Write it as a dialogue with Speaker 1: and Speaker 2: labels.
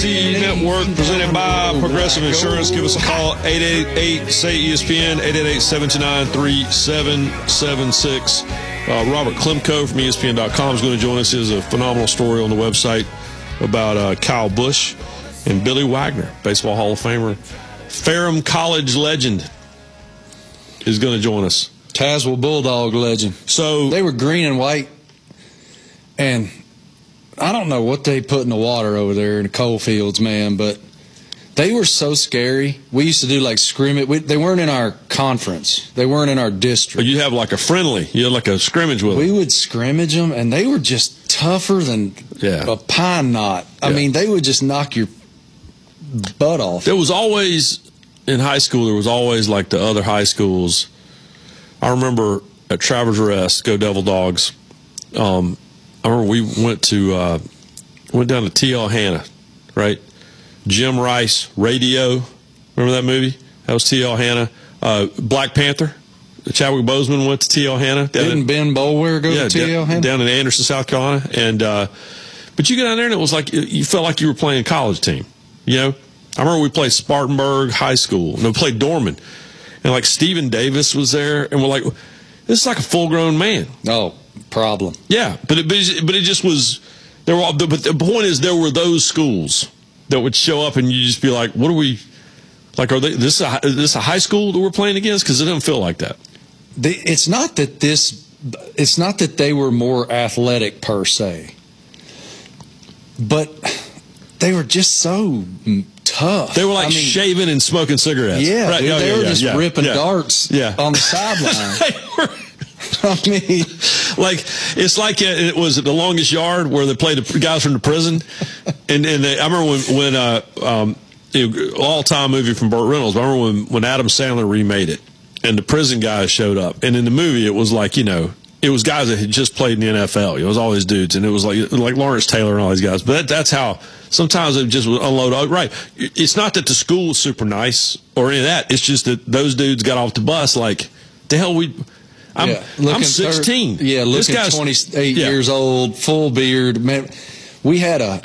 Speaker 1: Network presented by Progressive Insurance. Give us a call, 888-SAY-ESPN, 888-729-3776. Robert Klemko from ESPN.com is going to join us. There's a phenomenal story on the website about Kyle Busch and Billy Wagner, Baseball Hall of Famer. Ferrum College legend is going to join us.
Speaker 2: Tazewell Bulldog legend.
Speaker 1: So
Speaker 2: they were green and white, and I don't know what they put in the water over there in the coal fields, man, but they were so scary. We used to do like scrimmage. They weren't in our conference. They weren't in our district.
Speaker 1: But you have like a friendly. You had like a scrimmage with them.
Speaker 2: We would scrimmage them, and they were just tougher than a pine knot. I mean, they would just knock your butt off.
Speaker 1: There was always, in high school, there was always like the other high schools. I remember at Travers Rest, go Devil Dogs, I remember we went down to T.L. Hanna, right? Jim Rice, Radio. Remember that movie? That was T.L. Hanna. Black Panther. Chadwick Boseman went to T.L. Hanna.
Speaker 2: Didn't Ben Boulware go to T.L. Hanna?
Speaker 1: Down in Anderson, South Carolina. And but you go down there and it was like you felt like you were playing a college team. You know? I remember we played Spartanburg High School. And we played Dorman. And like Stephen Davis was there. And we're like, this is like a full-grown man.
Speaker 2: Oh, problem.
Speaker 1: Yeah, but it just was. But the point is, there were those schools that would show up, and you just be like, "What are we like? Are they this a high school that we're playing against?" Because it doesn't feel like that.
Speaker 2: It's not that they were more athletic per se, but they were just so tough.
Speaker 1: They were like shaving and smoking cigarettes.
Speaker 2: Yeah,
Speaker 1: right?
Speaker 2: Dude, they were just ripping darts on the sideline. I mean,
Speaker 1: like it's like it was The Longest Yard where they played the guys from the prison, and I remember when all-time movie from Burt Reynolds. I remember when Adam Sandler remade it, and the prison guys showed up, and in the movie it was like it was guys that had just played in the NFL. It was all these dudes, and it was like Lawrence Taylor and all these guys. But that's how sometimes it just would unload. Right? It's not that the school was super nice or any of that. It's just that those dudes got off the bus like the hell I'm 16.
Speaker 2: This guy's 28 years old, full beard. Man, we had a